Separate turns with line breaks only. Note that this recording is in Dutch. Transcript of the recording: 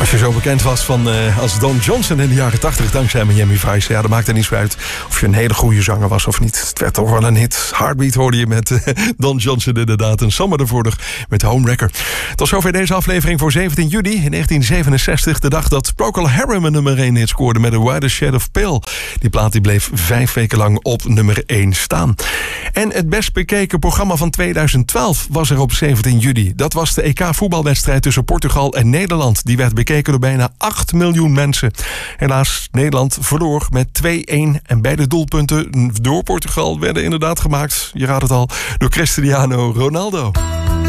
Als je zo bekend was als Don Johnson in de jaren 80 dankzij Miami Vice, ja, dat maakt er niet zo uit of je een hele goede zanger was of niet. Het werd toch wel een hit. Heartbeat hoorde je met Don Johnson inderdaad. En Summer de Voerder met Homewrecker. Tot zover deze aflevering voor 17 juli in 1967. De dag dat Procol Harum een nummer 1 hit scoorde met A Wider Shade of Pale. Die plaat die bleef 5 weken lang op nummer 1 staan. En het best bekeken programma van 2012 was er op 17 juli. Dat was de EK-voetbalwedstrijd tussen Portugal en Nederland. Die werd bekeken door bijna 8 miljoen mensen. Helaas, Nederland verloor met 2-1. En beide doelpunten door Portugal werden inderdaad gemaakt, je raadt het al, door Cristiano Ronaldo.